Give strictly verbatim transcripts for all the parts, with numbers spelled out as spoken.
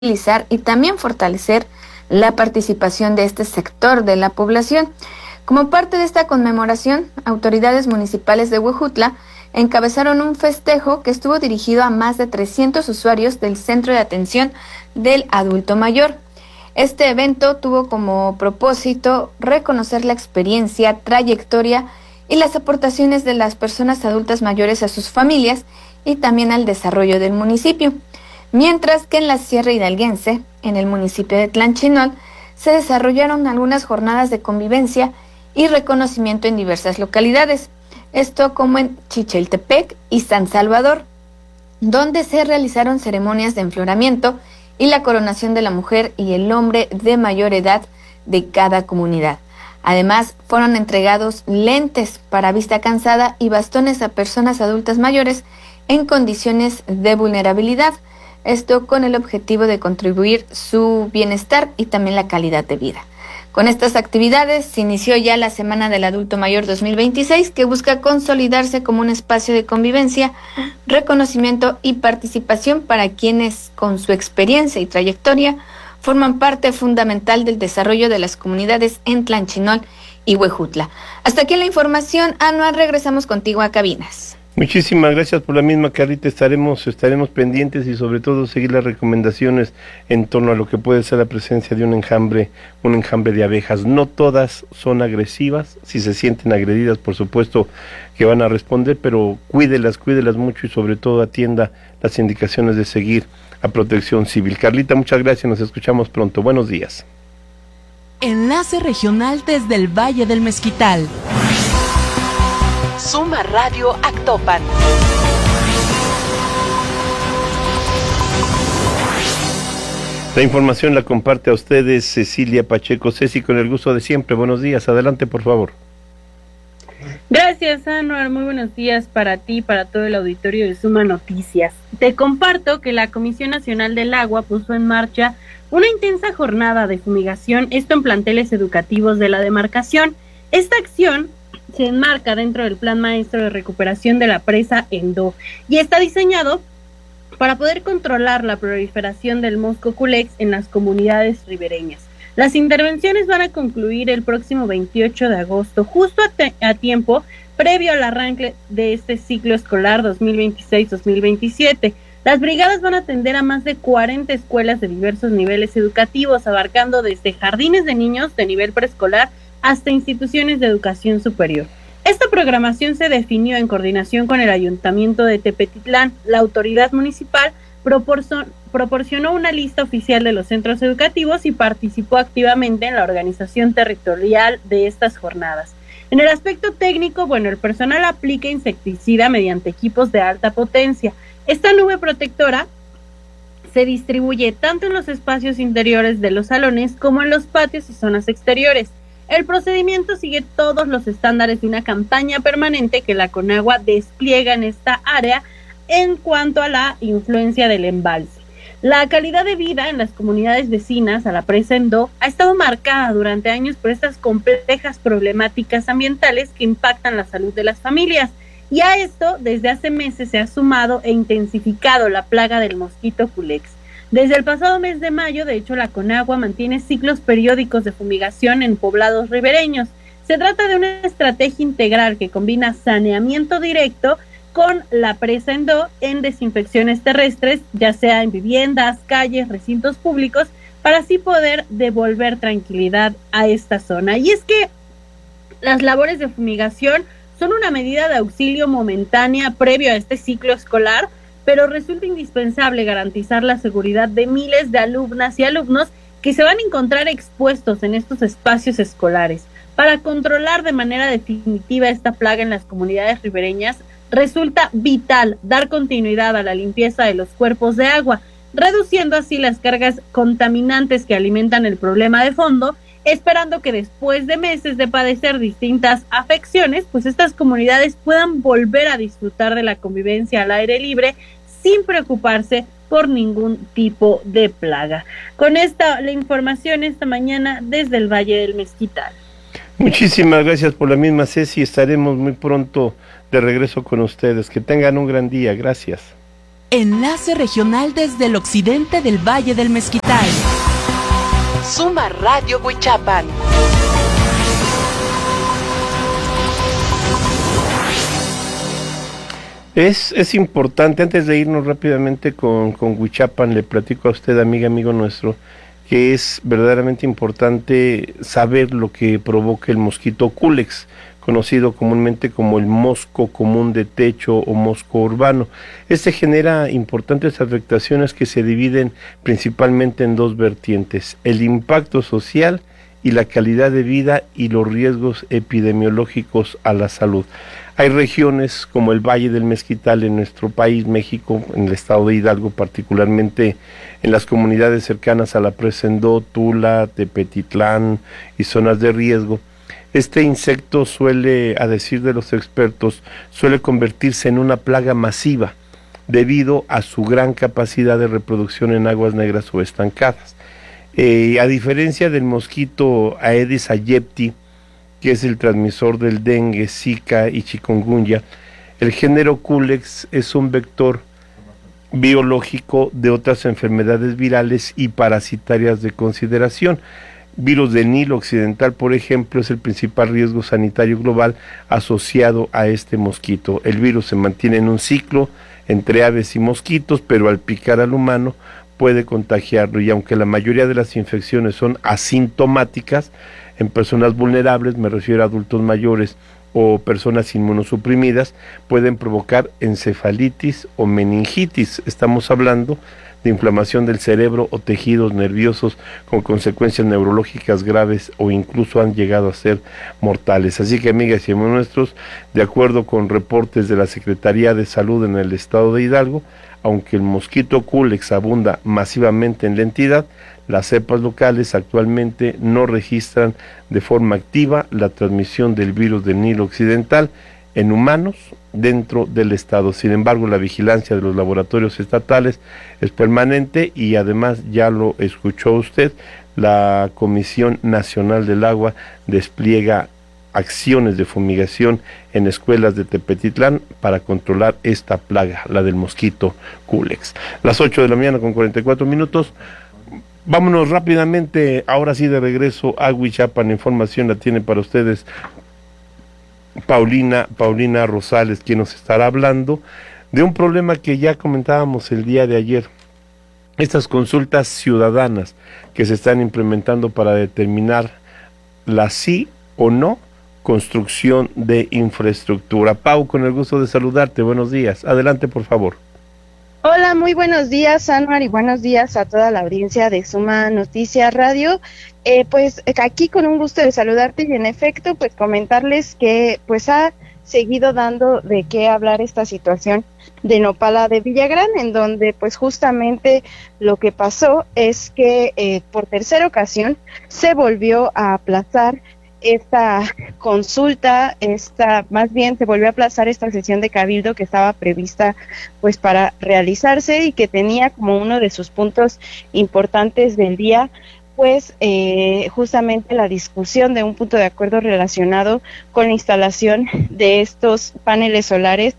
sensibilizar y también fortalecer la participación de este sector de la población. Como parte de esta conmemoración, autoridades municipales de Huejutla encabezaron un festejo que estuvo dirigido a más de trescientos usuarios del Centro de Atención del Adulto Mayor. Este evento tuvo como propósito reconocer la experiencia, trayectoria y las aportaciones de las personas adultas mayores a sus familias y también al desarrollo del municipio. Mientras que en la Sierra Hidalguense, en el municipio de Tlanchinol, se desarrollaron algunas jornadas de convivencia y reconocimiento en diversas localidades, esto como en Chicheltepec y San Salvador, donde se realizaron ceremonias de enfloramiento y la coronación de la mujer y el hombre de mayor edad de cada comunidad. Además, fueron entregados lentes para vista cansada y bastones a personas adultas mayores en condiciones de vulnerabilidad, esto con el objetivo de contribuir su bienestar y también la calidad de vida. Con estas actividades se inició ya la Semana del Adulto Mayor dos mil veintiséis, que busca consolidarse como un espacio de convivencia, reconocimiento y participación para quienes, con su experiencia y trayectoria, forman parte fundamental del desarrollo de las comunidades en Tlanchinol y Huejutla. Hasta aquí la información, Anuar, regresamos contigo a cabinas. Muchísimas gracias por la misma, Carlita. Estaremos, estaremos pendientes y sobre todo seguir las recomendaciones en torno a lo que puede ser la presencia de un enjambre, un enjambre de abejas. No todas son agresivas, si se sienten agredidas, por supuesto que van a responder, pero cuídelas, cuídelas mucho y sobre todo atienda las indicaciones de seguir a Protección Civil. Carlita, muchas gracias, nos escuchamos pronto. Buenos días. Enlace regional desde el Valle del Mezquital. Suma Radio Actopan. La información la comparte a ustedes Cecilia Pacheco. Ceci, con el gusto de siempre. Buenos días. Adelante, por favor. Gracias, Anuar. Muy buenos días para ti y para todo el auditorio de Suma Noticias. Te comparto que la Comisión Nacional del Agua puso en marcha una intensa jornada de fumigación, esto en planteles educativos de la demarcación. Esta acción se enmarca dentro del Plan Maestro de Recuperación de la Presa Endó y está diseñado para poder controlar la proliferación del mosco culex en las comunidades ribereñas. Las intervenciones van a concluir el próximo veintiocho de agosto, justo a, te- a tiempo previo al arranque de este ciclo escolar dos mil veintiséis dos mil veintisiete. Las brigadas van a atender a más de cuarenta escuelas de diversos niveles educativos, abarcando desde jardines de niños de nivel preescolar hasta instituciones de educación superior. Esta programación se definió en coordinación con el Ayuntamiento de Tepetitlán. La autoridad municipal proporcion, proporcionó una lista oficial de los centros educativos y participó activamente en la organización territorial de estas jornadas. En el aspecto técnico, bueno, el personal aplica insecticida mediante equipos de alta potencia. Esta nube protectora se distribuye tanto en los espacios interiores de los salones como en los patios y zonas exteriores. El procedimiento sigue todos los estándares de una campaña permanente que la Conagua despliega en esta área en cuanto a la influencia del embalse. La calidad de vida en las comunidades vecinas a la presa Endó ha estado marcada durante años por estas complejas problemáticas ambientales que impactan la salud de las familias. Y a esto, desde hace meses se ha sumado e intensificado la plaga del mosquito culex. Desde el pasado mes de mayo, de hecho, la Conagua mantiene ciclos periódicos de fumigación en poblados ribereños. Se trata de una estrategia integral que combina saneamiento directo con la presa Endó en desinfecciones terrestres, ya sea en viviendas, calles, recintos públicos, para así poder devolver tranquilidad a esta zona. Y es que las labores de fumigación son una medida de auxilio momentánea previo a este ciclo escolar, pero resulta indispensable garantizar la seguridad de miles de alumnas y alumnos que se van a encontrar expuestos en estos espacios escolares. Para controlar de manera definitiva esta plaga en las comunidades ribereñas, resulta vital dar continuidad a la limpieza de los cuerpos de agua, reduciendo así las cargas contaminantes que alimentan el problema de fondo, esperando que después de meses de padecer distintas afecciones, pues estas comunidades puedan volver a disfrutar de la convivencia al aire libre sin preocuparse por ningún tipo de plaga. Con esta la información esta mañana desde el Valle del Mezquital. Muchísimas gracias por la misma, Ceci. Estaremos muy pronto de regreso con ustedes. Que tengan un gran día. Gracias. Enlace regional desde el occidente del Valle del Mezquital. Suma Radio Huichapan. Es, es importante, antes de irnos rápidamente con, con Huichapan, le platico a usted, amiga, amigo nuestro, que es verdaderamente importante saber lo que provoca el mosquito Culex, conocido comúnmente como el mosco común de techo o mosco urbano. Este genera importantes afectaciones que se dividen principalmente en dos vertientes: el impacto social y la calidad de vida y los riesgos epidemiológicos a la salud. Hay regiones como el Valle del Mezquital en nuestro país, México, en el estado de Hidalgo, particularmente en las comunidades cercanas a la presa Endó, Tula, Tepetitlán y zonas de riesgo. Este insecto suele, a decir de los expertos, suele convertirse en una plaga masiva debido a su gran capacidad de reproducción en aguas negras o estancadas. Eh, a diferencia del mosquito Aedes aegypti, que es el transmisor del dengue, zika y chikungunya, el género Culex es un vector biológico de otras enfermedades virales y parasitarias de consideración. Virus del Nilo Occidental, por ejemplo, es el principal riesgo sanitario global asociado a este mosquito. El virus se mantiene en un ciclo entre aves y mosquitos, pero al picar al humano puede contagiarlo, y aunque la mayoría de las infecciones son asintomáticas, en personas vulnerables, me refiero a adultos mayores o personas inmunosuprimidas, pueden provocar encefalitis o meningitis. Estamos hablando de inflamación del cerebro o tejidos nerviosos con consecuencias neurológicas graves o incluso han llegado a ser mortales. Así que, amigas y amigos nuestros, de acuerdo con reportes de la Secretaría de Salud en el estado de Hidalgo, aunque el mosquito Culex abunda masivamente en la entidad, las cepas locales actualmente no registran de forma activa la transmisión del virus del Nilo Occidental en humanos dentro del estado. Sin embargo, la vigilancia de los laboratorios estatales es permanente y además, ya lo escuchó usted, la Comisión Nacional del Agua despliega acciones de fumigación en escuelas de Tepetitlán para controlar esta plaga, la del mosquito Culex. Las ocho de la mañana con cuarenta y cuatro minutos. Vámonos rápidamente, ahora sí de regreso a Huichapan. La información la tiene para ustedes Paulina, Paulina Rosales, quien nos estará hablando de un problema que ya comentábamos el día de ayer. Estas consultas ciudadanas que se están implementando para determinar la sí o no construcción de infraestructura. Pau, con el gusto de saludarte, buenos días. Adelante, por favor. Hola, muy buenos días, Anuar, y buenos días a toda la audiencia de Suma Noticias Radio. Eh, pues aquí con un gusto de saludarte y en efecto, pues comentarles que pues ha seguido dando de qué hablar esta situación de Nopala de Villagrán, en donde pues justamente lo que pasó es que eh, por tercera ocasión se volvió a aplazar esta consulta, esta, más bien se volvió a aplazar esta sesión de cabildo que estaba prevista pues para realizarse y que tenía como uno de sus puntos importantes del día pues eh, justamente la discusión de un punto de acuerdo relacionado con la instalación de estos paneles solares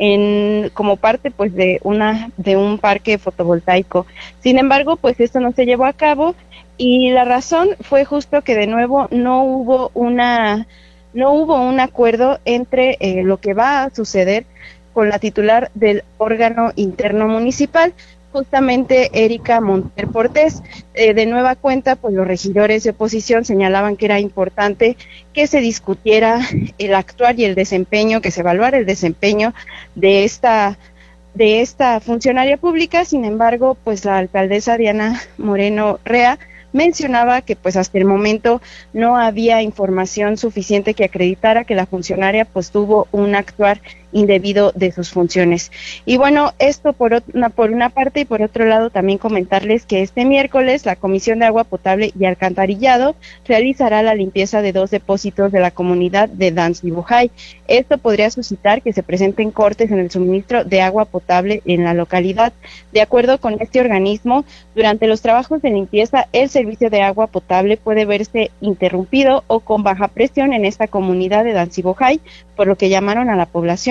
en como parte pues de una de un parque fotovoltaico. Sin embargo, pues esto no se llevó a cabo. Y la razón fue justo que de nuevo no hubo una no hubo un acuerdo entre eh, lo que va a suceder con la titular del órgano interno municipal, justamente Erika Monter Portés. Eh, de nueva cuenta, pues los regidores de oposición señalaban que era importante que se discutiera el actuar y el desempeño, que se evaluara el desempeño de esta de esta funcionaria pública. Sin embargo, pues la alcaldesa Diana Moreno Rea mencionaba que pues hasta el momento no había información suficiente que acreditara que la funcionaria pues tuvo un actuar indebido de sus funciones. Y bueno, esto por una, por una parte, y por otro lado también comentarles que este miércoles la Comisión de Agua Potable y Alcantarillado realizará la limpieza de dos depósitos de la comunidad de Danzibujay. Esto podría suscitar que se presenten cortes en el suministro de agua potable en la localidad. De acuerdo con este organismo, durante los trabajos de limpieza, el servicio de agua potable puede verse interrumpido o con baja presión en esta comunidad de Danzibujay, por lo que llamaron a la población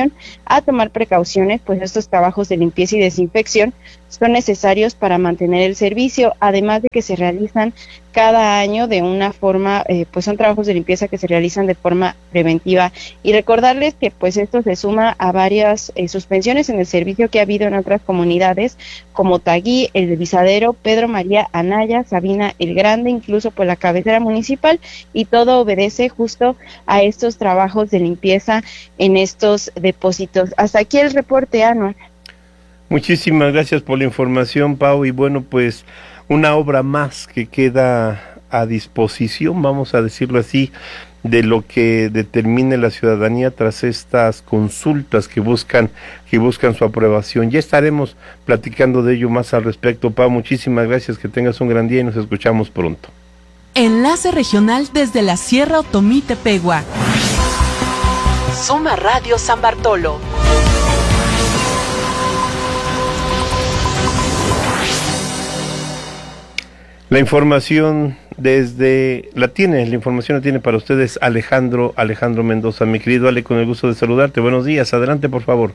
invitan a tomar precauciones, pues estos trabajos de limpieza y desinfección son necesarios para mantener el servicio, además de que se realizan cada año de una forma, eh, pues son trabajos de limpieza que se realizan de forma preventiva. Y recordarles que pues esto se suma a varias eh, suspensiones en el servicio que ha habido en otras comunidades, como Taguí, El Visadero, Pedro María Anaya, Sabina el Grande, incluso por la cabecera municipal, y todo obedece justo a estos trabajos de limpieza en estos depósitos. Hasta aquí el reporte, Anuar. Muchísimas gracias por la información, Pau, y bueno, pues una obra más que queda a disposición, vamos a decirlo así, de lo que determine la ciudadanía tras estas consultas que buscan que buscan su aprobación. Ya estaremos platicando de ello más al respecto, Pau. Muchísimas gracias, que tengas un gran día y nos escuchamos pronto. Enlace regional desde la Sierra Otomí-Tepegua. Suma Radio San Bartolo. La información desde la tiene, la información la tiene para ustedes Alejandro, Alejandro Mendoza. Mi querido Ale, con el gusto de saludarte. Buenos días, adelante por favor.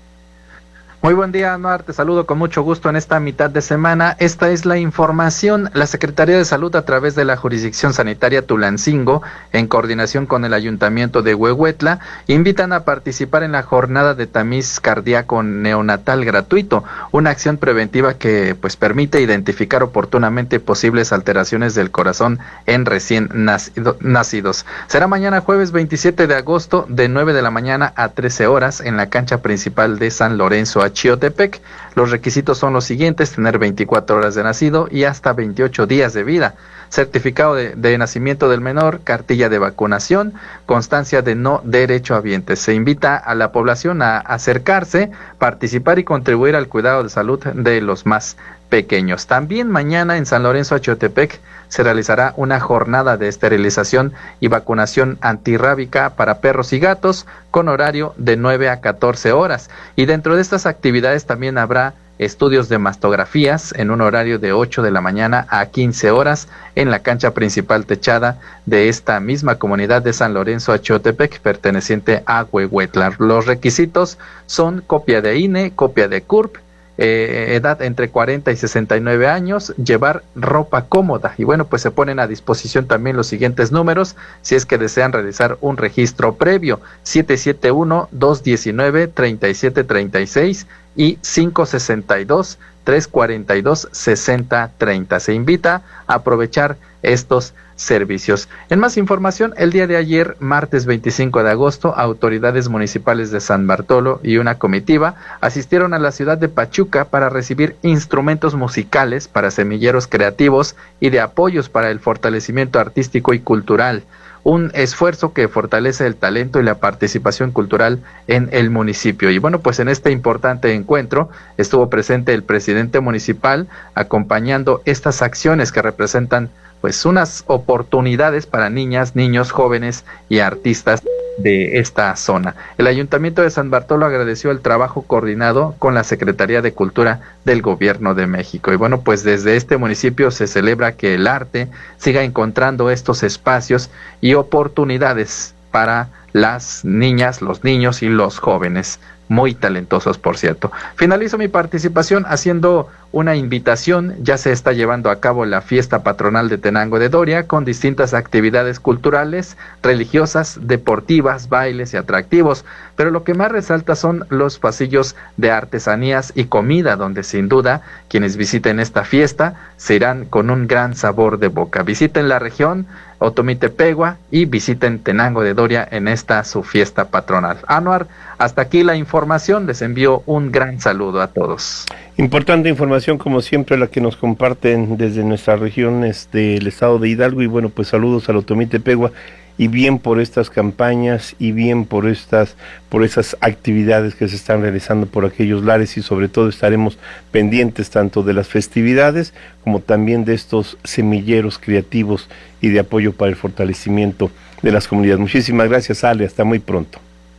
Muy buen día, Anuar, te saludo con mucho gusto en esta mitad de semana. Esta es la información. La Secretaría de Salud, a través de la Jurisdicción Sanitaria Tulancingo, en coordinación con el Ayuntamiento de Huehuetla, invitan a participar en la jornada de tamiz cardíaco neonatal gratuito, una acción preventiva que pues permite identificar oportunamente posibles alteraciones del corazón en recién nacido, nacidos. Será mañana jueves veintisiete de agosto de nueve de la mañana a trece horas en la cancha principal de San Lorenzo, Chiotepec. Los requisitos son los siguientes: tener veinticuatro horas de nacido y hasta veintiocho días de vida, certificado de, de nacimiento del menor, cartilla de vacunación, constancia de no derechohabientes. Se invita a la población a acercarse, participar y contribuir al cuidado de salud de los más pequeños. También mañana en San Lorenzo, Chiotepec, se realizará una jornada de esterilización y vacunación antirrábica para perros y gatos con horario de nueve a catorce horas. Y dentro de estas actividades también habrá estudios de mastografías en un horario de ocho de la mañana a quince horas en la cancha principal techada de esta misma comunidad de San Lorenzo, Chiotepec, perteneciente a Huehuetla. Los requisitos son copia de I N E, copia de C U R P, Eh, edad entre cuarenta y sesenta y nueve años, llevar ropa cómoda. Y bueno, pues se ponen a disposición también los siguientes números si es que desean realizar un registro previo: siete siete uno, dos uno nueve, tres siete tres seis y cinco seis dos, tres cuatro dos, seis cero tres cero. Se invita a aprovechar estos servicios. En más información, el día de ayer, martes veinticinco de agosto, autoridades municipales de San Bartolo y una comitiva asistieron a la ciudad de Pachuca para recibir instrumentos musicales para semilleros creativos y de apoyos para el fortalecimiento artístico y cultural. Un esfuerzo que fortalece el talento y la participación cultural en el municipio. Y bueno, pues en este importante encuentro estuvo presente el presidente municipal acompañando estas acciones que representan pues unas oportunidades para niñas, niños, jóvenes y artistas de esta zona. El Ayuntamiento de San Bartolo agradeció el trabajo coordinado con la Secretaría de Cultura del Gobierno de México. Y bueno, pues desde este municipio se celebra que el arte siga encontrando estos espacios y oportunidades para las niñas, los niños y los jóvenes, muy talentosos, por cierto. Finalizo mi participación haciendo una invitación. Ya se está llevando a cabo la fiesta patronal de Tenango de Doria con distintas actividades culturales, religiosas, deportivas, bailes y atractivos, pero lo que más resalta son los pasillos de artesanías y comida, donde sin duda quienes visiten esta fiesta se irán con un gran sabor de boca. Visiten la región Otomí-Tepegua y visiten Tenango de Doria en esta su fiesta patronal. Anuar, hasta aquí la información, les envío un gran saludo a todos. Importante información, como siempre, la que nos comparten desde nuestras regiones del estado de Hidalgo. Y bueno, pues saludos al Otomí-Tepegua, y bien por estas campañas y bien por estas por esas actividades que se están realizando por aquellos lares, y sobre todo estaremos pendientes tanto de las festividades como también de estos semilleros creativos y de apoyo para el fortalecimiento de las comunidades. Muchísimas gracias, Ale, hasta muy pronto.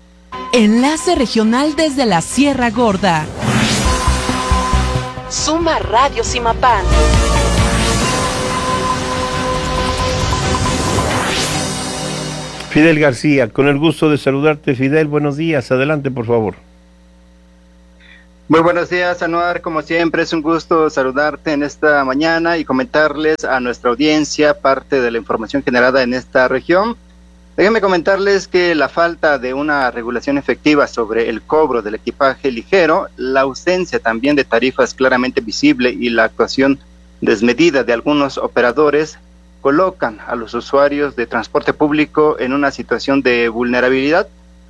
Enlace regional desde la Sierra Gorda. Suma Radio Simapán. Fidel García, con el gusto de saludarte, Fidel, buenos días, adelante por favor. Muy buenos días, Anuar, como siempre es un gusto saludarte en esta mañana y comentarles a nuestra audiencia parte de la información generada en esta región. Déjenme comentarles que la falta de una regulación efectiva sobre el cobro del equipaje ligero, la ausencia también de tarifas claramente visible y la actuación desmedida de algunos operadores colocan a los usuarios de transporte público en una situación de vulnerabilidad.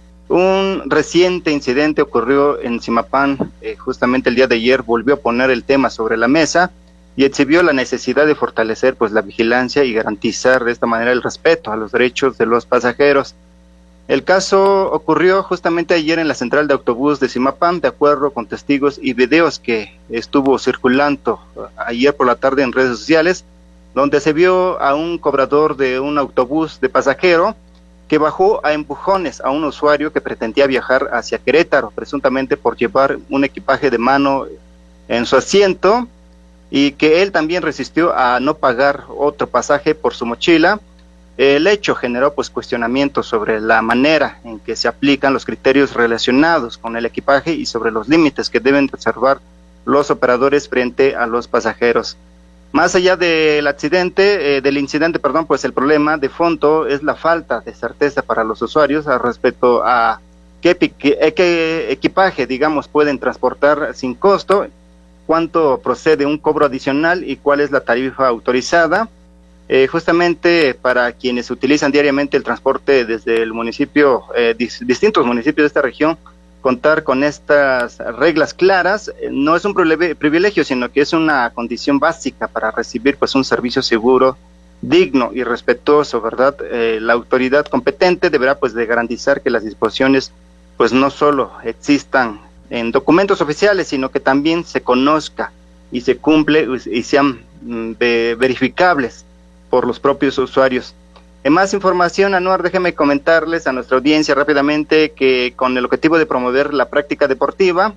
Un reciente incidente ocurrió en Zimapán, eh, justamente el día de ayer volvió a poner el tema sobre la mesa y exhibió la necesidad de fortalecer pues la vigilancia y garantizar de esta manera el respeto a los derechos de los pasajeros. El caso ocurrió justamente ayer en la central de autobús de Zimapán, de acuerdo con testigos y videos que estuvo circulando ayer por la tarde en redes sociales, donde se vio a un cobrador de un autobús de pasajero que bajó a empujones a un usuario que pretendía viajar hacia Querétaro, presuntamente por llevar un equipaje de mano en su asiento, y que él también resistió a no pagar otro pasaje por su mochila. El hecho generó pues cuestionamientos sobre la manera en que se aplican los criterios relacionados con el equipaje y sobre los límites que deben observar los operadores frente a los pasajeros. Más allá del accidente, eh, del incidente, perdón, pues el problema de fondo es la falta de certeza para los usuarios al respecto a qué, qué, qué equipaje, digamos, pueden transportar sin costo, cuánto procede un cobro adicional y cuál es la tarifa autorizada. Eh, justamente para quienes utilizan diariamente el transporte desde el municipio, eh, dis, distintos municipios de esta región, contar con estas reglas claras eh, no es un privilegio, sino que es una condición básica para recibir pues un servicio seguro, digno y respetuoso, ¿verdad? Eh, la autoridad competente deberá pues de garantizar que las disposiciones pues no solo existan en documentos oficiales, sino que también se conozca y se cumple y sean mm, de, verificables por los propios usuarios. En más información, Anuar, déjeme comentarles a nuestra audiencia rápidamente que con el objetivo de promover la práctica deportiva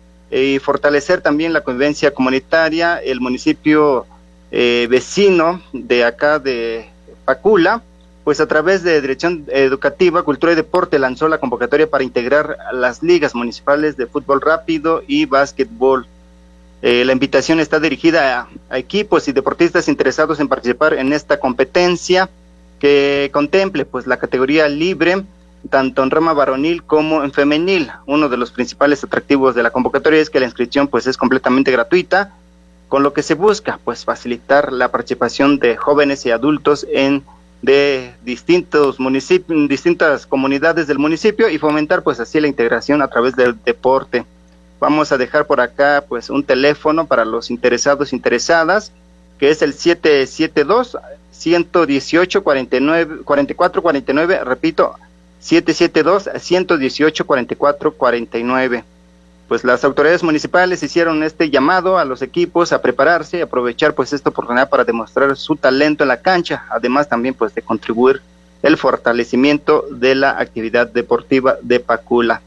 y fortalecer también la convivencia comunitaria, el municipio eh, vecino de acá de Pacula, pues a través de Dirección Educativa, Cultura y Deporte lanzó la convocatoria para integrar las ligas municipales de fútbol rápido y básquetbol. Eh, la invitación está dirigida a, a equipos y deportistas interesados en participar en esta competencia que contemple pues la categoría libre, tanto en rama varonil como en femenil. Uno de los principales atractivos de la convocatoria es que la inscripción pues es completamente gratuita, con lo que se busca pues facilitar la participación de jóvenes y adultos en de distintos municipios, distintas comunidades del municipio y fomentar pues así la integración a través del deporte. Vamos a dejar por acá pues un teléfono para los interesados, interesadas, que es el siete siete dos, uno uno ocho, cuarenta y nueve, cuarenta y cuatro cuarenta y nueve, repito, siete siete dos, uno uno ocho, cuarenta y cuatro cuarenta y nueve. Pues las autoridades municipales hicieron este llamado a los equipos a prepararse y aprovechar pues esta oportunidad para demostrar su talento en la cancha, además también pues de contribuir el fortalecimiento de la actividad deportiva de Pacula.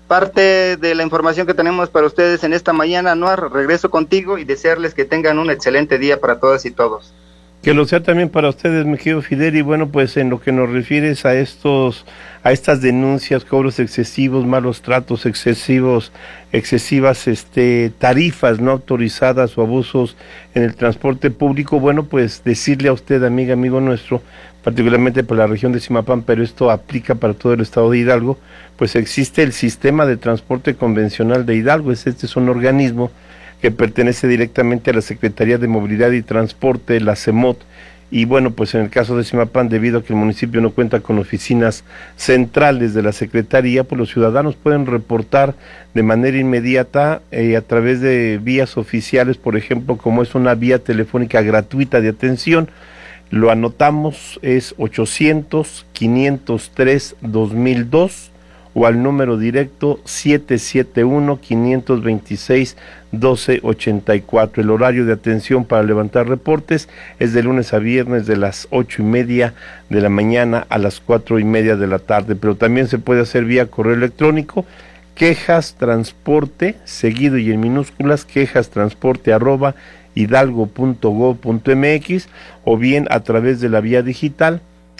Parte de la información que tenemos para ustedes en esta mañana, Anuar, regreso contigo y desearles que tengan un excelente día para todas y todos. Que lo sea también para ustedes, mi querido Fidel, y bueno, pues en lo que nos refieres a estos, a estas denuncias, cobros excesivos, malos tratos excesivos, excesivas este tarifas no autorizadas o abusos en el transporte público, bueno, pues decirle a usted, amiga, amigo nuestro, particularmente para la región de Zimapán, pero esto aplica para todo el estado de Hidalgo, pues existe el sistema de transporte convencional de Hidalgo. Este es un organismo que pertenece directamente a la Secretaría de Movilidad y Transporte, la CEMOT, y bueno, pues en el caso de Zimapán, debido a que el municipio no cuenta con oficinas centrales de la Secretaría, pues los ciudadanos pueden reportar de manera inmediata eh, a través de vías oficiales, por ejemplo, como es una vía telefónica gratuita de atención. Lo anotamos, es ochocientos, quinientos tres, dos mil dos, o al número directo siete siete uno, quinientos veintiséis, doce ochenta y cuatro. El horario de atención para levantar reportes es de lunes a viernes de las ocho y media de la mañana a las cuatro y media de la tarde, pero también se puede hacer vía correo electrónico, quejas transporte, seguido y en minúsculas, quejas transporte arroba hidalgo punto gob punto mx, o bien a través de la vía digital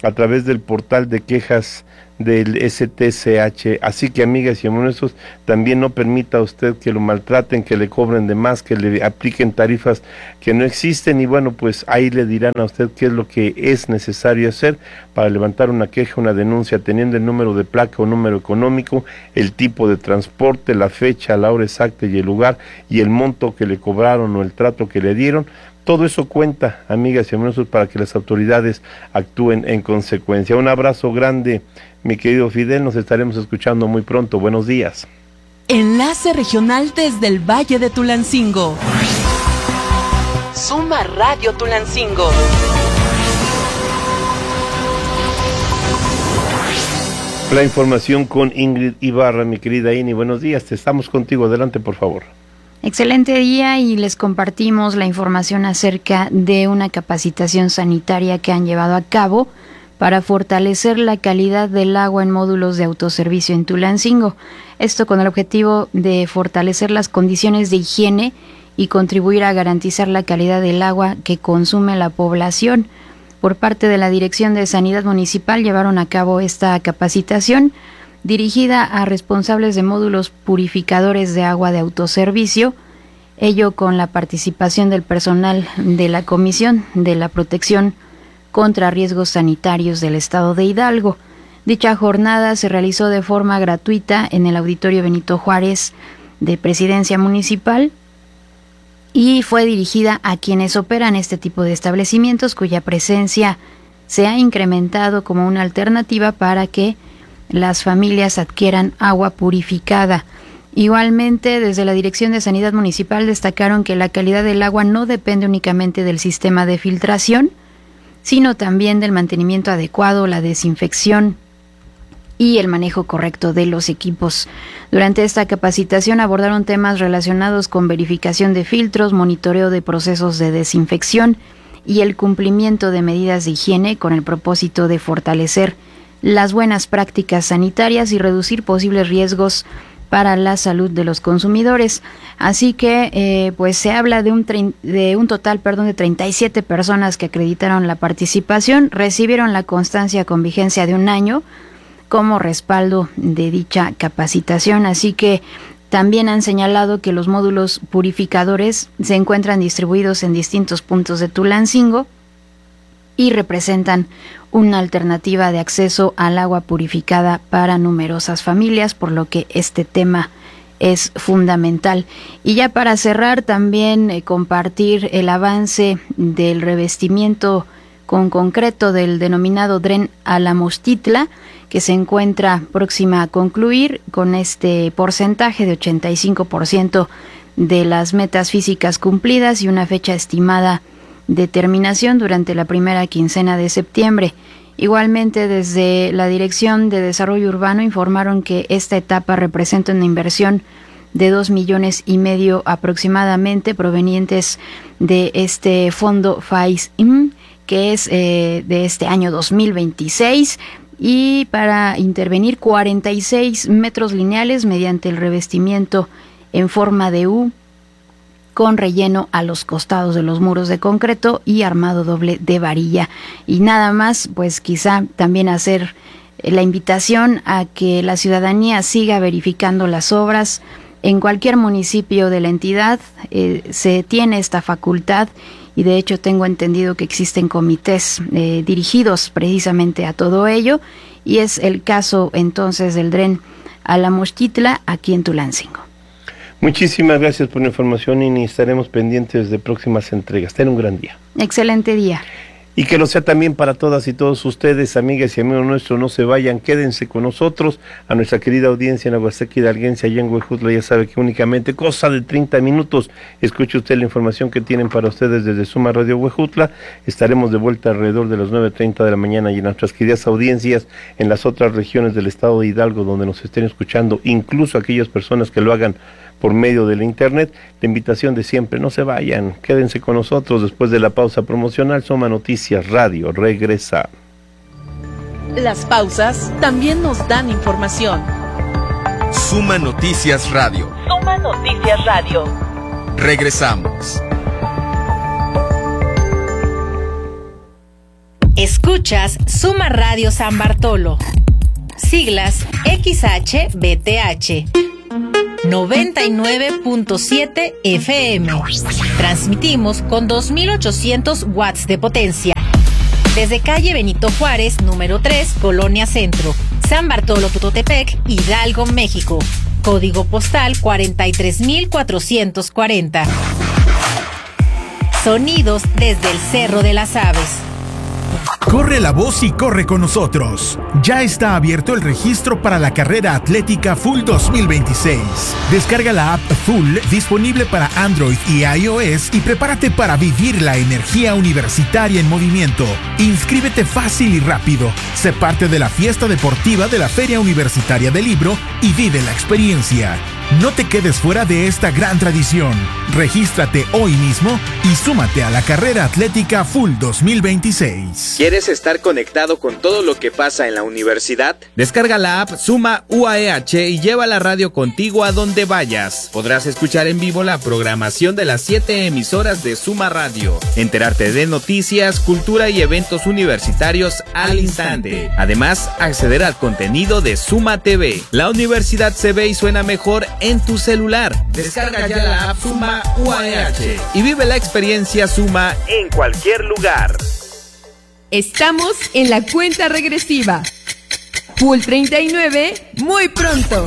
a través del portal de quejas del S T C H, así que amigas y amigos, también no permita a usted que lo maltraten, que le cobren de más, que le apliquen tarifas que no existen, y bueno, pues ahí le dirán a usted qué es lo que es necesario hacer para levantar una queja, una denuncia, teniendo el número de placa o número económico, el tipo de transporte, la fecha, la hora exacta y el lugar, y el monto que le cobraron o el trato que le dieron. Todo eso cuenta, amigas y amigos, para que las autoridades actúen en consecuencia. Un abrazo grande, mi querido Fidel, nos estaremos escuchando muy pronto. Buenos días. Enlace regional desde el Valle de Tulancingo. Suma Radio Tulancingo. La información con Ingrid Ibarra, mi querida Ini. Buenos días, te estamos contigo. Adelante, por favor. Excelente día, y les compartimos la información acerca de una capacitación sanitaria que han llevado a cabo para fortalecer la calidad del agua en módulos de autoservicio en Tulancingo. Esto con el objetivo de fortalecer las condiciones de higiene y contribuir a garantizar la calidad del agua que consume la población. Por parte de la Dirección de Sanidad Municipal llevaron a cabo esta capacitación dirigida a responsables de módulos purificadores de agua de autoservicio, ello con la participación del personal de la Comisión de la Protección contra Riesgos Sanitarios del Estado de Hidalgo. Dicha jornada se realizó de forma gratuita en el Auditorio Benito Juárez de Presidencia Municipal y fue dirigida a quienes operan este tipo de establecimientos, cuya presencia se ha incrementado como una alternativa para que las familias adquieran agua purificada. Igualmente, desde la Dirección de Sanidad Municipal destacaron que la calidad del agua no depende únicamente del sistema de filtración, sino también del mantenimiento adecuado, la desinfección y el manejo correcto de los equipos. Durante esta capacitación abordaron temas relacionados con verificación de filtros, monitoreo de procesos de desinfección y el cumplimiento de medidas de higiene con el propósito de fortalecer las buenas prácticas sanitarias y reducir posibles riesgos para la salud de los consumidores. Así que eh, pues se habla de un de un total, perdón, de treinta y siete personas que acreditaron la participación, recibieron la constancia con vigencia de un año como respaldo de dicha capacitación. Así que también han señalado que los módulos purificadores se encuentran distribuidos en distintos puntos de Tulancingo y representan una alternativa de acceso al agua purificada para numerosas familias, por lo que este tema es fundamental. Y ya para cerrar, también eh, compartir el avance del revestimiento con concreto del denominado Dren Alamostitla, que se encuentra próxima a concluir con este porcentaje de ochenta y cinco por ciento de las metas físicas cumplidas y una fecha estimada de terminación durante la primera quincena de septiembre. Igualmente, desde la Dirección de Desarrollo Urbano informaron que esta etapa representa una inversión de dos millones y medio aproximadamente provenientes de este fondo F A I S I M, que es eh, de este año dos mil veintiséis, y para intervenir cuarenta y seis metros lineales mediante el revestimiento en forma de U con relleno a los costados de los muros de concreto y armado doble de varilla. Y nada más, pues quizá también hacer la invitación a que la ciudadanía siga verificando las obras. En cualquier municipio de la entidad eh, se tiene esta facultad, y de hecho tengo entendido que existen comités eh, dirigidos precisamente a todo ello, y es el caso entonces del Dren Alamostitla aquí en Tulancingo. Muchísimas gracias por la información, y estaremos pendientes de próximas entregas. Ten un gran día. Excelente día. Y que lo sea también para todas y todos ustedes, amigas y amigos nuestros. No se vayan, quédense con nosotros. A nuestra querida audiencia en la Huasteca Hidalguense, allá en Huejutla, ya sabe que únicamente cosa de treinta minutos escuche usted la información que tienen para ustedes desde Suma Radio Huejutla. Estaremos de vuelta alrededor de las nueve treinta de la mañana, y en nuestras queridas audiencias en las otras regiones del estado de Hidalgo donde nos estén escuchando, incluso aquellas personas que lo hagan por medio de la internet. La invitación de siempre: no se vayan, quédense con nosotros. Después de la pausa promocional, Suma Noticias Radio regresa. Las pausas también nos dan información. Suma Noticias Radio. Suma Noticias Radio. Regresamos. Escuchas Suma Radio San Bartolo. Siglas X H B T H. noventa y nueve punto siete F M. Transmitimos con dos mil ochocientos watts de potencia. Desde calle Benito Juárez, número tres, Colonia Centro, San Bartolo Tutotepec, Hidalgo, México. Código postal cuarenta y tres mil cuatrocientos cuarenta. Sonidos desde el Cerro de las Aves. Corre la voz y corre con nosotros. Ya está abierto el registro para la carrera atlética Full dos mil veintiséis. Descarga la app Full disponible para Android y iOS y prepárate para vivir la energía universitaria en movimiento. Inscríbete fácil y rápido. Sé parte de la fiesta deportiva de la Feria Universitaria del Libro y vive la experiencia. No te quedes fuera de esta gran tradición. Regístrate hoy mismo y súmate a la carrera atlética Full dos mil veintiséis. ¿Quieres estar conectado con todo lo que pasa en la universidad? Descarga la app Suma U A E H y lleva la radio contigo a donde vayas. Podrás escuchar en vivo la programación de las siete emisoras de Suma Radio, enterarte de noticias, cultura y eventos universitarios al instante. Además, acceder al contenido de Suma T V. La universidad se ve y suena mejor en tu celular. Descarga ya la app Suma U A E H y vive la experiencia Suma en cualquier lugar. Estamos en la cuenta regresiva. Full treinta y nueve, muy pronto.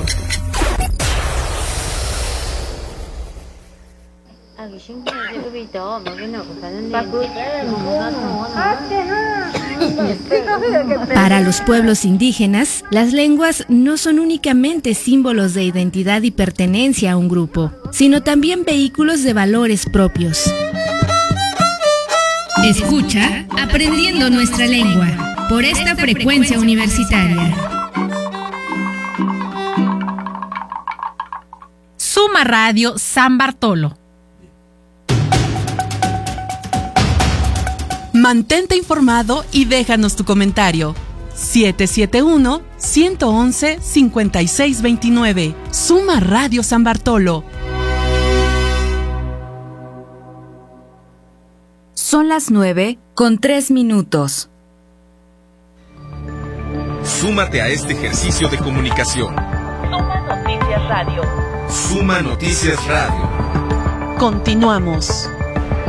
Para los pueblos indígenas, las lenguas no son únicamente símbolos de identidad y pertenencia a un grupo, sino también vehículos de valores propios. Escucha Aprendiendo Nuestra Lengua por esta frecuencia universitaria. Suma Radio San Bartolo. Mantente informado y déjanos tu comentario. siete siete uno, uno uno uno, cinco seis dos nueve. Suma Radio San Bartolo. Son las nueve con tres minutos. Súmate a este ejercicio de comunicación. Suma Noticias Radio. Suma Noticias Radio. Continuamos.